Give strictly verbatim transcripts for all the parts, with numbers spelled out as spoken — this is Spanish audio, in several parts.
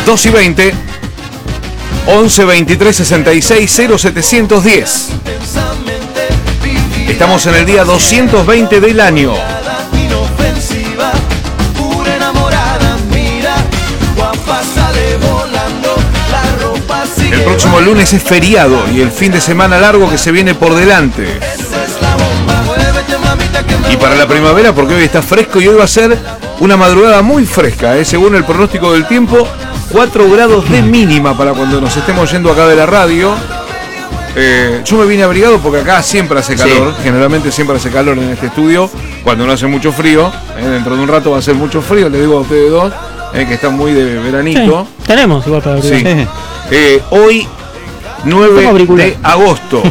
dos y veinte, once veintitrés sesenta y seis cero setecientos diez. Estamos en el día doscientos veinte del año. El próximo lunes es feriado y el fin de semana largo que se viene por delante. Y para la primavera, porque hoy está fresco y hoy va a ser una madrugada muy fresca, ¿eh? Según el pronóstico del tiempo, cuatro grados de mínima para cuando nos estemos yendo acá de la radio. Eh, yo me vine abrigado porque acá siempre hace calor, sí. Generalmente siempre hace calor en este estudio, cuando no hace mucho frío. ¿eh? Dentro de un rato va a ser mucho frío, le digo a ustedes dos, ¿eh? Que están muy de veranito. Sí, tenemos igual para abrigar. Sí. Eh, hoy, nueve de agosto,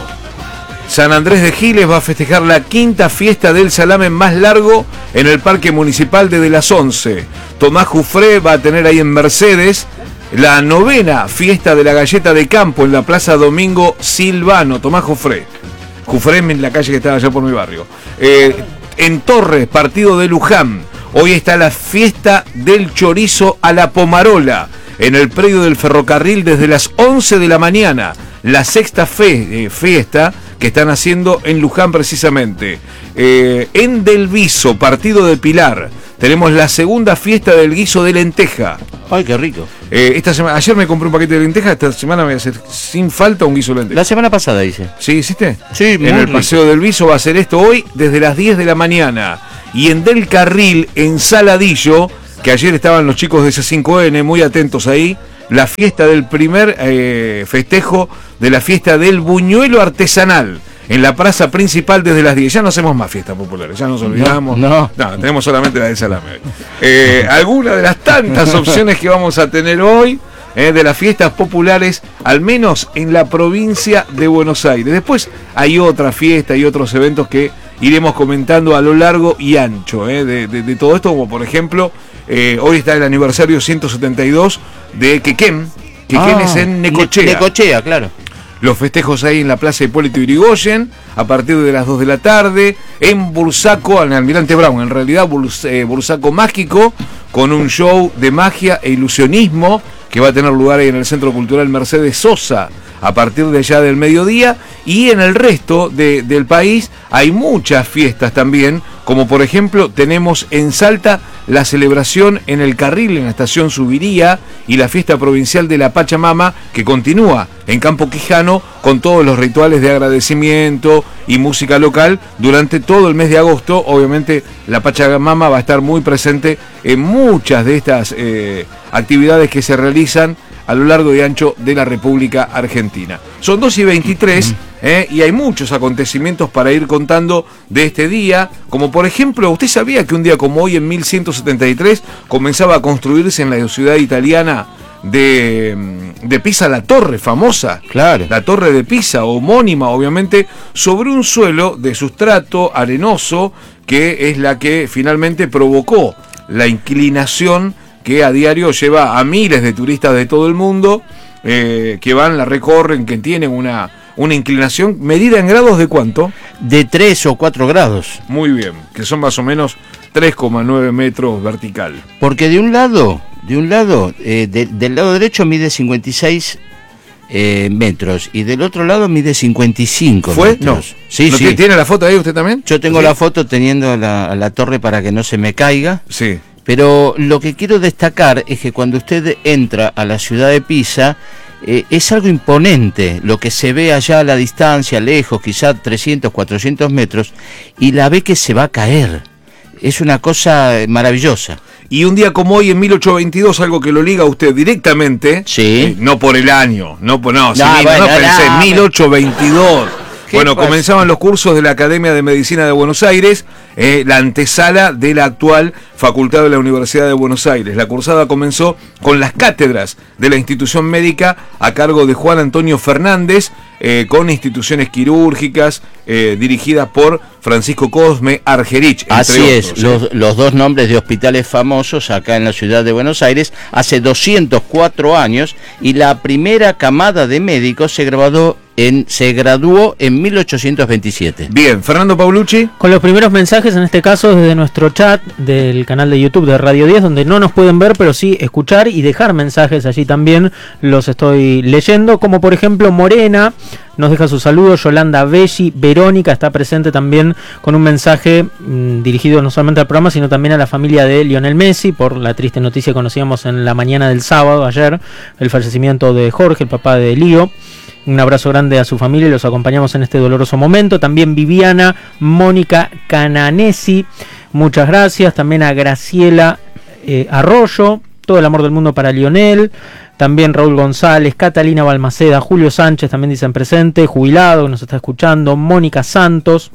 San Andrés de Giles va a festejar la quinta fiesta del salame más largo en el Parque Municipal desde las once. Tomás Jufré va a tener ahí en Mercedes la novena fiesta de la galleta de campo en la Plaza Domingo Silvano. Tomás Jufré. Jufré en la calle que estaba allá por mi barrio. Eh, en Torres, partido de Luján. Hoy está la fiesta del chorizo a la pomarola en el predio del ferrocarril desde las once de la mañana. La sexta fe, eh, fiesta que están haciendo en Luján precisamente. Eh, en Del Viso, partido de Pilar, tenemos la segunda fiesta del guiso de lenteja. ¡Ay, qué rico! Eh, esta semana, ayer me compré un paquete de lenteja, esta semana me voy a hacer sin falta un guiso de lenteja. La semana pasada hice. ¿Sí, hiciste? Sí, muy En el rico. Paseo del Viso va a ser esto hoy desde las diez de la mañana. Y en Del Carril, en Saladillo, que ayer estaban los chicos de C cinco N muy atentos ahí, la fiesta del primer eh, festejo de la fiesta del buñuelo artesanal en la plaza principal desde las diez. Ya no hacemos más fiestas populares, ya nos olvidamos. No, no. no tenemos solamente la del salame. Eh, alguna de las tantas opciones que vamos a tener hoy eh, de las fiestas populares, al menos en la provincia de Buenos Aires. Después hay otra fiesta y otros eventos que iremos comentando a lo largo y ancho eh, de, de, de todo esto, como por ejemplo, eh, hoy está el aniversario ciento setenta y dos de Quequén. Quequén Ah, es en Necochea. Necochea, claro. Los festejos ahí en la Plaza Hipólito Yrigoyen, a partir de las dos de la tarde, en Bursaco, en Almirante Brown, en realidad Burs, eh, Bursaco Mágico, con un show de magia e ilusionismo que va a tener lugar ahí en el Centro Cultural Mercedes Sosa, a partir de allá del mediodía. Y en el resto de, del país hay muchas fiestas también, como por ejemplo tenemos en Salta la celebración en el Carril, en la estación Subiría, y la fiesta provincial de la Pachamama, que continúa en Campo Quijano con todos los rituales de agradecimiento y música local durante todo el mes de agosto. Obviamente la Pachamama va a estar muy presente en muchas de estas eh, actividades que se realizan a lo largo y ancho de la República Argentina. Son dos y veintitrés eh, y hay muchos acontecimientos para ir contando de este día, como por ejemplo, ¿usted sabía que un día como hoy en mil ciento setenta y tres comenzaba a construirse en la ciudad italiana de, de Pisa la torre famosa? Claro. La torre de Pisa, homónima obviamente, sobre un suelo de sustrato arenoso, que es la que finalmente provocó la inclinación que a diario lleva a miles de turistas de todo el mundo, eh, que van, la recorren, que tienen una, una inclinación medida en grados de ¿cuánto? De tres o cuatro grados. Muy bien, que son más o menos tres coma nueve metros vertical. Porque de un lado, de un lado, eh, de, del lado derecho mide cincuenta y seis eh, metros y del otro lado mide cincuenta y cinco ¿Fue? metros. No. Sí, ¿No sí. ¿Tiene la foto ahí usted también? Yo tengo ¿Sí? la foto teniendo la, la torre para que no se me caiga. Sí. Pero lo que quiero destacar es que cuando usted entra a la ciudad de Pisa, eh, es algo imponente lo que se ve allá a la distancia, lejos, quizá trescientos, cuatrocientos metros, y la ve que se va a caer. Es una cosa maravillosa. Y un día como hoy, en mil ochocientos veintidós, algo que lo liga a usted directamente, Sí. eh, no por el año, no, por- no, si No, ni- bueno, no pensé, no, mil ochocientos veintidós. ¿Qué Bueno, pasa? comenzaban los cursos de la Academia de Medicina de Buenos Aires, eh, la antesala de la actual Facultad de la Universidad de Buenos Aires. La cursada comenzó con las cátedras de la institución médica a cargo de Juan Antonio Fernández, eh, con instituciones quirúrgicas eh, dirigidas por Francisco Cosme Argerich, entre Así otros, es, ¿sí? los, los dos nombres de hospitales famosos acá en la ciudad de Buenos Aires hace doscientos cuatro años, y la primera camada de médicos se graduó en, se graduó en mil ochocientos veintisiete. Bien, Fernando Paulucci. Con los primeros mensajes, en este caso desde nuestro chat del canal de YouTube de Radio diez, donde no nos pueden ver, pero sí escuchar y dejar mensajes allí también, los estoy leyendo, como por ejemplo Morena nos deja su saludo, Yolanda Belli, Verónica está presente también con un mensaje mmm, dirigido no solamente al programa, sino también a la familia de Lionel Messi, por la triste noticia que conocíamos en la mañana del sábado, ayer, el fallecimiento de Jorge, el papá de Lío. Un abrazo grande a su familia y los acompañamos en este doloroso momento. También Viviana Mónica Cananesi, muchas gracias. También a Graciela eh, Arroyo, todo el amor del mundo para Lionel. También Raúl González, Catalina Balmaceda, Julio Sánchez también dicen presente, jubilado, que nos está escuchando. Mónica Santos,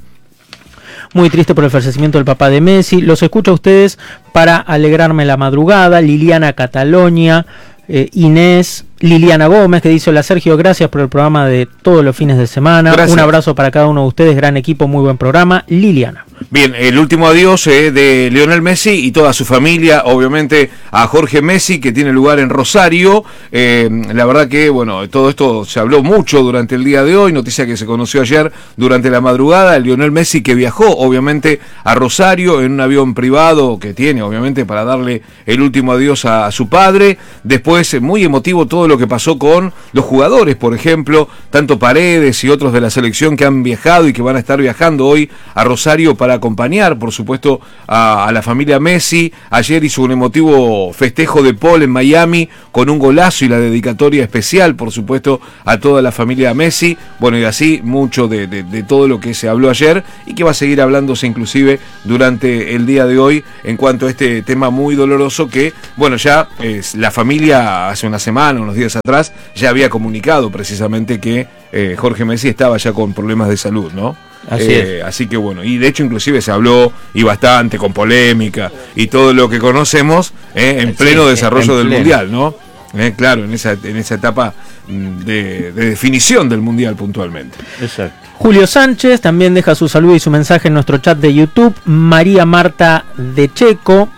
muy triste por el fallecimiento del papá de Messi. Los escucho a ustedes para alegrarme la madrugada. Liliana Catalonia, eh, Inés, Liliana Gómez, que dice: hola Sergio, gracias por el programa de todos los fines de semana. Gracias. Un abrazo para cada uno de ustedes, gran equipo, muy buen programa. Liliana. Bien, el último adiós eh, de Lionel Messi y toda su familia, obviamente a Jorge Messi, que tiene lugar en Rosario. Eh, la verdad que, bueno, todo esto se habló mucho durante el día de hoy, noticia que se conoció ayer durante la madrugada. Lionel Messi, que viajó, obviamente, a Rosario en un avión privado que tiene, obviamente, para darle el último adiós a, a su padre. Después, muy emotivo todo lo que pasó con los jugadores, por ejemplo, tanto Paredes y otros de la selección que han viajado y que van a estar viajando hoy a Rosario para acompañar, por supuesto, a, a la familia Messi. Ayer hizo un emotivo festejo de Paul en Miami con un golazo y la dedicatoria especial, por supuesto, a toda la familia Messi. Bueno, y así mucho de, de, de todo lo que se habló ayer y que va a seguir hablándose inclusive durante el día de hoy en cuanto a este tema muy doloroso que, bueno, ya eh, la familia hace una semana, unos días atrás, ya había comunicado precisamente que eh, Jorge Messi estaba ya con problemas de salud, ¿no? Así, eh, así que bueno, y de hecho inclusive se habló y bastante con polémica y todo lo que conocemos eh, en pleno sí, desarrollo en del pleno. Mundial, ¿no? Eh, claro, en esa, en esa etapa de, de definición del Mundial puntualmente. Exacto. Julio Sánchez también deja su saludo y su mensaje en nuestro chat de YouTube. María Marta de Checo,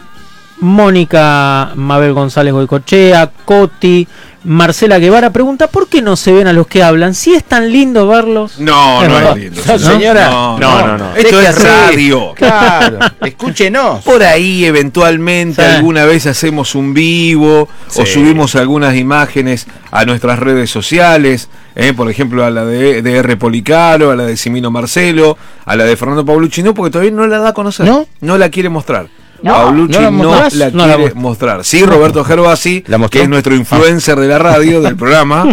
Mónica Mabel González Goicochea, Coti, Marcela Guevara pregunta: ¿por qué no se ven a los que hablan? Si es tan lindo verlos. No, no, no es lindo. ¿No, señora? No, no, no. no. Esto es radio. Claro. Escúchenos. Por ahí, eventualmente, sí. alguna vez hacemos un vivo sí. o subimos algunas imágenes a nuestras redes sociales. Eh, por ejemplo, a la de, de R. Policaro, a la de Simino Marcelo, a la de Fernando Paulucci, no, porque todavía no la da a conocer. ¿No? No la quiere mostrar. No, Paulucci no la, no la quiere no la mostrar. Sí, Roberto Gervasi, que es nuestro influencer de la radio, del programa,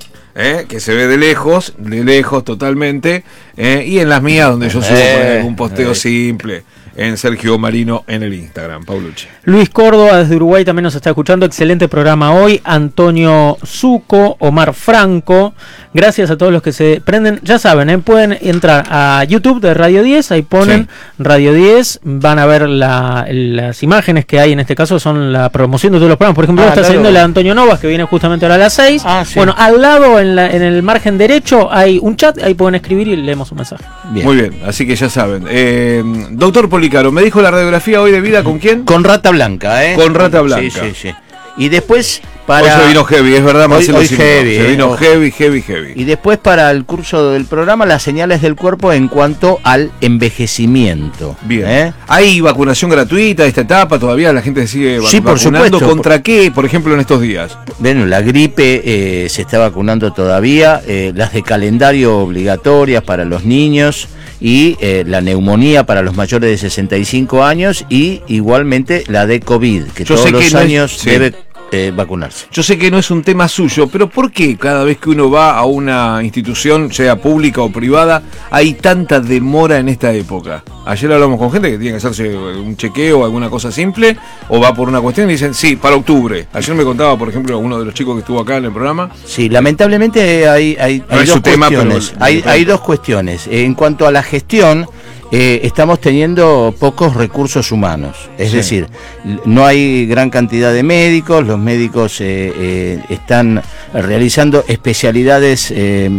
eh, que se ve de lejos, de lejos totalmente, eh, y en las mías donde yo subo eh, un posteo eh. simple. En Sergio Marino en el Instagram, Paulucci. Luis Córdoba desde Uruguay también nos está escuchando. Excelente programa hoy. Antonio Zuco, Omar Franco. Gracias a todos los que se prenden. Ya saben, ¿eh? pueden entrar a YouTube de Radio diez. Ahí ponen sí. Radio diez. Van a ver la, las imágenes que hay. En este caso son la promoción de todos los programas. Por ejemplo, ah, está saliendo la de Antonio Novas, que viene justamente ahora a las seis. Ah, sí. Bueno, al lado, en, la, en el margen derecho, hay un chat. Ahí pueden escribir y leemos un mensaje. Bien. Muy bien, así que ya saben. Eh, doctor Poli Caro, me dijo la radiografía hoy de vida con quién? Con Rata Blanca, ¿eh? Con Rata Blanca. Sí, sí, sí. Y después para... Hoy se vino heavy, es verdad, Marcelo. Hoy, hoy heavy, se eh, vino oh. heavy, heavy, heavy. Y después para el curso del programa, las señales del cuerpo en cuanto al envejecimiento. Bien. ¿eh? ¿Hay vacunación gratuita esta etapa? ¿Todavía la gente sigue vac- sí, por vacunando? Supuesto. ¿Contra qué, por ejemplo, en estos días? Bueno, la gripe eh, se está vacunando todavía, eh, las de calendario obligatorias para los niños, y eh, la neumonía para los mayores de sesenta y cinco años, y igualmente la de COVID, que Yo todos los que años es, sí. debe eh, vacunarse. Yo sé que no es un tema suyo, pero ¿por qué cada vez que uno va a una institución, sea pública o privada, hay tanta demora en esta época? Ayer hablamos con gente que tiene que hacerse un chequeo o alguna cosa simple, o va por una cuestión y dicen, sí, para octubre. Ayer me contaba, por ejemplo, uno de los chicos que estuvo acá en el programa. Sí, lamentablemente hay, hay, no hay dos tema, cuestiones. Pero hay, hay dos cuestiones. En cuanto a la gestión, Eh, estamos teniendo pocos recursos humanos, es sí. decir, no hay gran cantidad de médicos, los médicos eh, eh, están realizando especialidades eh,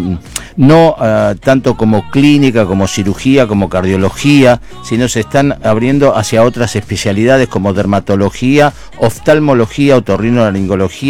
no uh, tanto como clínica, como cirugía, como cardiología, sino se están abriendo hacia otras especialidades como dermatología, oftalmología, otorrinolaringología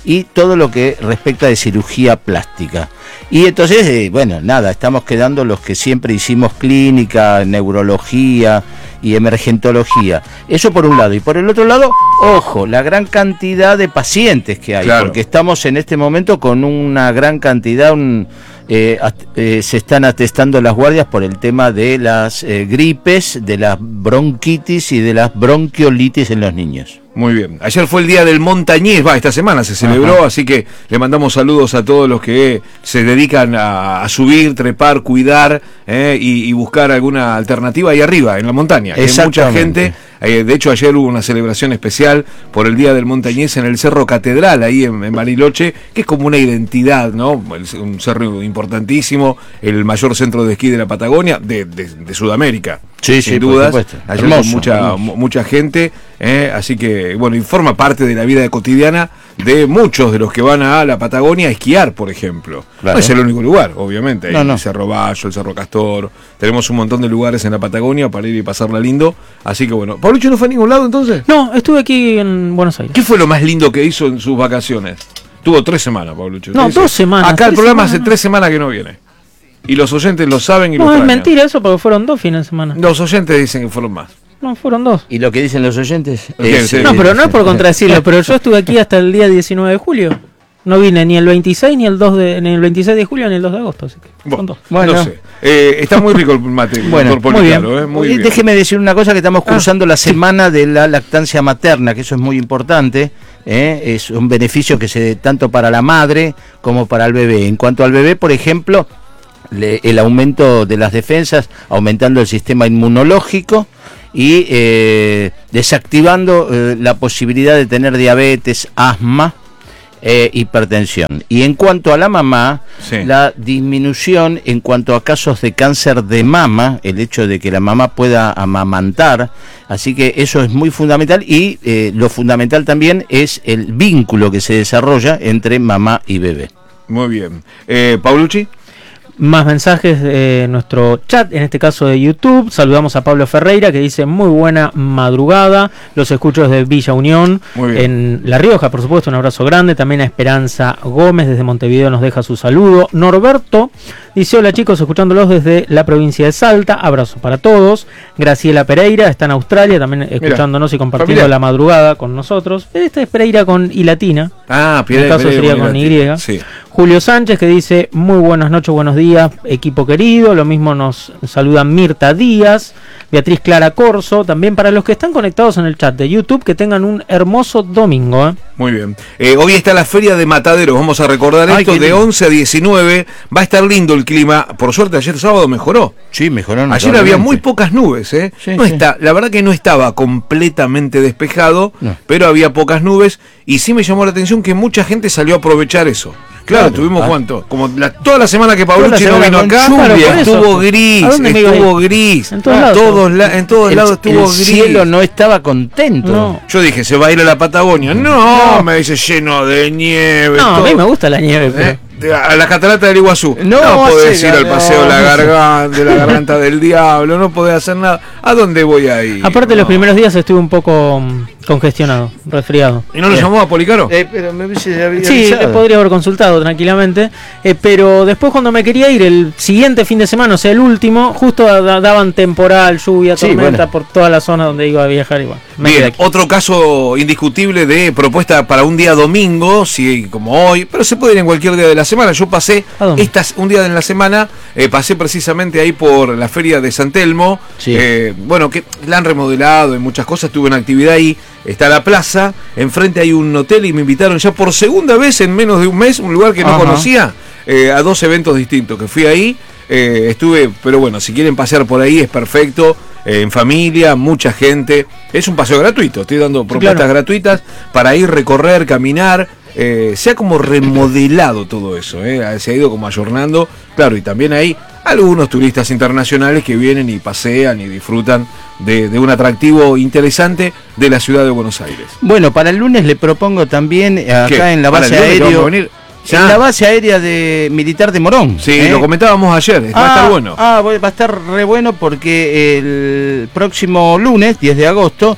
y todo lo que respecta de cirugía plástica. Y entonces, eh, bueno, nada, estamos quedando los que siempre hicimos clínica, neurología y emergentología. Eso por un lado. Y por el otro lado, ojo, la gran cantidad de pacientes que hay, claro. porque estamos en este momento con una gran cantidad, un, eh, at, eh, se están atestando las guardias por el tema de las eh, gripes, de las bronquitis y de las bronquiolitis en los niños. Muy bien. Ayer fue el día del montañés, va, esta semana se celebró, Ajá. así que le mandamos saludos a todos los que se dedican a, a subir, trepar, cuidar eh, y, y buscar alguna alternativa ahí arriba, en la montaña. Hay mucha gente, eh, de hecho ayer hubo una celebración especial por el día del montañés en el Cerro Catedral, ahí en, en Bariloche, que es como una identidad, ¿no? Un cerro importantísimo, el mayor centro de esquí de la Patagonia, de, de, de Sudamérica. Sí, sin sí, dudas. por supuesto. Ayer Hermoso, con mucha, hermoso. mucha gente, eh, así que, bueno, y forma parte de la vida cotidiana de muchos de los que van a la Patagonia a esquiar, por ejemplo. Claro. No es el único lugar, obviamente. Hay No, no. el Cerro Bayo, el Cerro Castor. Tenemos un montón de lugares en la Patagonia para ir y pasarla lindo. Así que, bueno. ¿Paulucho no fue a ningún lado entonces? No, estuve aquí en Buenos Aires. ¿Qué fue lo más lindo que hizo en sus vacaciones? Tuvo tres semanas, Paulucho. No, dos semanas. Acá el programa semanas, hace tres semanas que no viene. Y los oyentes lo saben y no, lo es extrañan. mentira eso porque fueron dos fines de semana. Los oyentes dicen que fueron más. No, fueron dos. ¿Y lo que dicen los oyentes? ¿Qué? Es, Sí. eh, No, pero no es por contradecirlo, pero yo estuve aquí hasta el día diecinueve de julio. No vine ni el veintiséis, ni el dos de, ni el veintiséis de julio, ni el dos de agosto. Así que Bueno, son dos. Bueno. no sé. Eh, está muy rico el mate. Bueno, doctor muy Policaro, bien. eh, muy Eh, bien. Déjeme decir una cosa, que estamos Ah, cursando la semana de la lactancia materna, que eso es muy importante, ¿eh? Es un beneficio que se tanto para la madre como para el bebé. En cuanto al bebé, por ejemplo, le, el aumento de las defensas, aumentando el sistema inmunológico y eh, desactivando eh, la posibilidad de tener diabetes, asma, Eh, hipertensión. Y en cuanto a la mamá, Sí. la disminución en cuanto a casos de cáncer de mama, el hecho de que la mamá pueda amamantar, así que eso es muy fundamental. Y eh, lo fundamental también es el vínculo que se desarrolla entre mamá y bebé. Muy bien. Eh, Paulucci. Más mensajes de nuestro chat, en este caso de YouTube. Saludamos a Pablo Ferreira, que dice muy buena madrugada. Los escucho desde Villa Unión, Muy bien. en La Rioja, por supuesto. Un abrazo grande. También a Esperanza Gómez desde Montevideo nos deja su saludo. Norberto dice hola chicos, escuchándolos desde la provincia de Salta. Abrazo para todos. Graciela Pereira está en Australia, también escuchándonos y compartiendo familiar. la madrugada con nosotros. Esta es Pereira con I latina. Ah, En el caso sería con Y. Sí. Julio Sánchez, que dice muy buenas noches, buenos días, equipo querido. Lo mismo nos saluda Mirta Díaz, Beatriz Clara Corso. También para los que están conectados en el chat de YouTube, que tengan un hermoso domingo, ¿eh? Muy bien. Eh, hoy está la Feria de Mataderos. Vamos a recordar Ay, esto qué de lindo. once a diecinueve. Va a estar lindo el clima. Por suerte, ayer sábado mejoró. Sí, mejoró. Ayer había muy pocas nubes, ¿eh? Sí, no sí. está, la verdad que no estaba completamente despejado, No. pero había pocas nubes y sí me llamó la atención que mucha gente salió a aprovechar eso. Claro, Claro. tuvimos Ah. cuánto, como la, toda la semana que Toda Paulucci la no semana vino con acá, lluvia, por eso. estuvo ¿A gris, dónde me iba a estuvo ir? gris, En todos lados. todos la- en todos El, lados estuvo el gris. cielo no estaba contento. No. Yo dije, se va a ir a la Patagonia. No, me dice lleno de nieve. No, a todo. mí me gusta la nieve, pero... ¿Eh? A las cataratas del Iguazú. No, No, podés sí, ir al no, paseo de la no. garganta, de la garganta del diablo, no podés hacer nada. ¿A dónde voy a ir? Aparte, No. los primeros días estuve un poco mm, congestionado, resfriado. ¿Y no lo llamó a Policaro? Eh, pero me hubiese habría Sí, avisado. le podría haber consultado tranquilamente, eh, pero después cuando me quería ir el siguiente fin de semana, o sea el último, justo da- daban temporal, lluvia, Sí, tormenta bueno. por toda la zona donde iba a viajar igual. Me quedé Bien, aquí. otro caso indiscutible de propuesta para un día domingo, sí, como hoy, pero se puede ir en cualquier día de la semana. Yo pasé ¿A dónde? estas un día de la semana, eh, pasé precisamente ahí por la feria de San Telmo. Sí. Eh, bueno, que la han remodelado y muchas cosas, tuve una actividad ahí. Está la plaza, enfrente hay un hotel y me invitaron ya por segunda vez en menos de un mes, un lugar que no Ajá. conocía, eh, a dos eventos distintos que fui ahí. Eh, estuve, pero bueno, si quieren pasear por ahí es perfecto, eh, en familia, mucha gente. Es un paseo gratuito, estoy dando propuestas claro. gratuitas para ir, recorrer, caminar. Eh, se ha como remodelado todo eso, eh, se ha ido como ayornando. Claro, y también hay algunos turistas internacionales que vienen y pasean y disfrutan de, de un atractivo interesante de la ciudad de Buenos Aires. Bueno, para el lunes le propongo también eh, acá ¿Qué? en la ¿Para base el lunes que aérea. vamos a venir? Ya. En la base aérea de militar de Morón. Sí, ¿eh? lo comentábamos ayer, va a estar bueno. Ah, va a estar re bueno porque el próximo lunes, diez de agosto,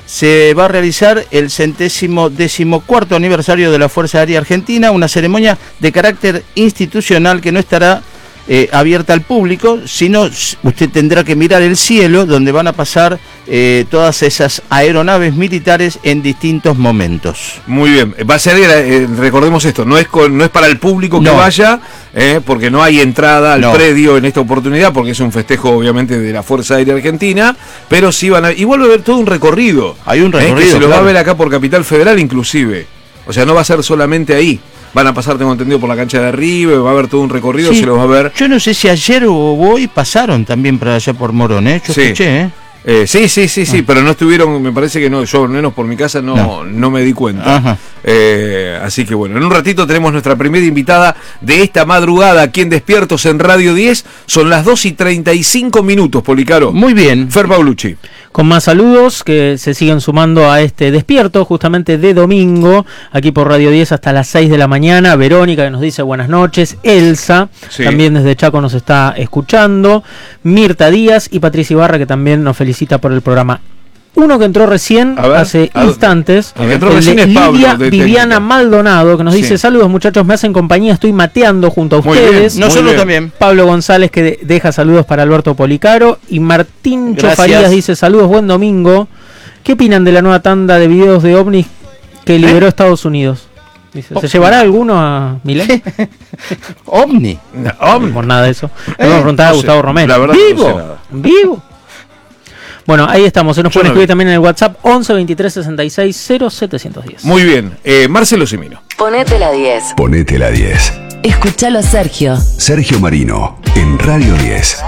se va a realizar el centésimo decimocuarto aniversario de la Fuerza Aérea Argentina, una ceremonia de carácter institucional que no estará Eh, abierta al público, sino usted tendrá que mirar el cielo, donde van a pasar eh, todas esas aeronaves militares en distintos momentos. Muy bien, va a ser, eh, recordemos esto, no es con, no es para el público que no. vaya, eh, porque no hay entrada al no. predio en esta oportunidad, porque es un festejo obviamente de la Fuerza Aérea Argentina, pero sí van a, igual va a haber todo un recorrido. Hay un recorrido, eh, que se lo claro. va a ver acá por Capital Federal inclusive, o sea, no va a ser solamente ahí. Van a pasar, tengo entendido, por la cancha de River, va a haber todo un recorrido, Sí. se los va a ver. Yo no sé si ayer o hoy pasaron también para allá por Morón, ¿eh? Yo Sí. escuché, ¿eh? Eh, sí, sí, sí, sí, Ah. pero no estuvieron, me parece que no, yo al menos por mi casa no, no. No. me di cuenta. Ajá. Eh, así que bueno, en un ratito tenemos nuestra primera invitada de esta madrugada aquí en Despiertos en Radio diez. Son las dos y treinta y cinco minutos, Policaro. Muy bien. Fer Paulucci. Con más saludos que se siguen sumando a este despierto justamente de domingo, aquí por Radio diez hasta las seis de la mañana. Verónica que nos dice buenas noches, Elsa, Sí. también desde Chaco nos está escuchando, Mirta Díaz y Patricia Ibarra que también nos felicita por el programa. Uno que entró recién, A ver, hace ¿a dónde? instantes, El que entró el recién de es Pablo, Lidia de Viviana técnica. Maldonado, que nos Sí. dice saludos muchachos, me hacen compañía, estoy mateando junto a Muy bien. ustedes. Muy Nosotros bien. también. Pablo González que de- deja saludos para Alberto Policaro y Martín Gracias. Chofarías dice saludos, buen domingo. ¿Qué opinan de la nueva tanda de videos de ovnis que liberó Estados Unidos? Dice, ¿se Oh. llevará alguno a Milán? Ovni. No, hombre. Por nada de eso. Le vamos a preguntar a no sé. Gustavo Romero. La verdad que no ¿Vivo? sé nada. ¿Vivo? Bueno, ahí estamos. Se nos Yo pueden no escribir vi. también en el WhatsApp once veintitrés sesenta y seis cero setecientos diez. Muy bien, eh, Marcelo Cimino. Ponete la diez. Ponete la diez. Escuchalo a Sergio. Sergio Marino en Radio diez.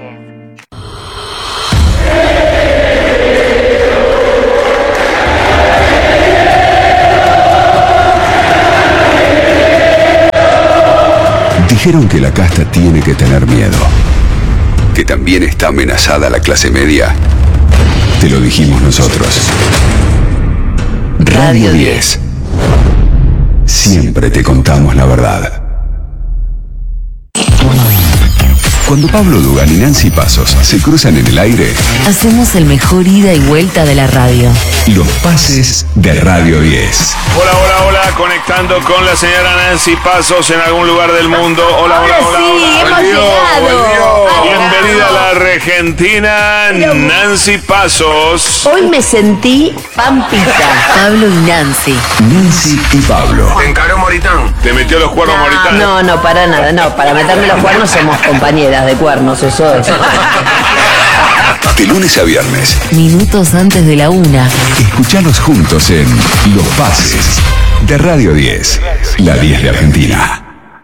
Dijeron que la casta tiene que tener miedo, que también está amenazada la clase media. Te lo dijimos nosotros. Radio diez. Siempre te contamos la verdad. Cuando Pablo Dugan y Nancy Pasos se cruzan en el aire, Hacemos el mejor ida y vuelta de la radio. los pases de Radio diez. Hola, hola, hola, conectando con la señora Nancy Pasos en algún lugar del mundo. Hola, hola, Ahora hola, sí, hola. hemos Volvió, llegado. volvió. Ay, Bienvenida a vamos. la Argentina, Nancy Pasos. Hoy me sentí pampita. Pablo y Nancy. Nancy y Pablo. Encaró Moritán. Te metió los cuernos Moritán. No, no, para nada, no. Para meterme los cuernos somos compañeras de cuernos, eso es. De lunes a viernes, Minutos antes de la una. escuchanos juntos en Los Pases de Radio diez. La diez de Argentina.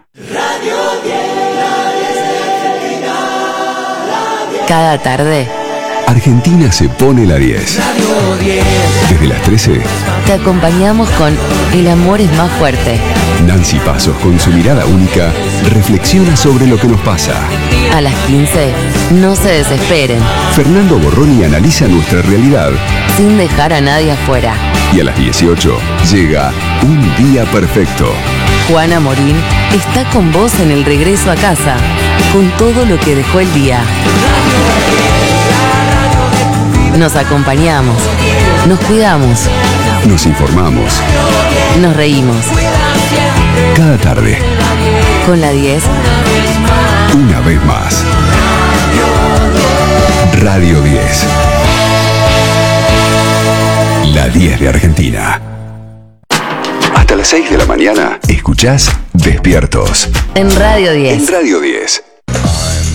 Cada tarde Argentina se pone la diez. Desde las trece, te acompañamos con El amor es más fuerte. Nancy Pasos, con su mirada única, reflexiona sobre lo que nos pasa. A las quince, no se desesperen, Fernando Borroni analiza nuestra realidad. sin dejar a nadie afuera. Y a las dieciocho llega Un Día Perfecto. Juana Morín está con vos en el regreso a casa, con todo lo que dejó el día. Nos acompañamos, nos cuidamos, Nos informamos nos reímos. cada tarde, Con la diez, una vez más. Radio diez. La diez de Argentina. Hasta las seis de la mañana, escuchás Despiertos en Radio diez. en Radio diez.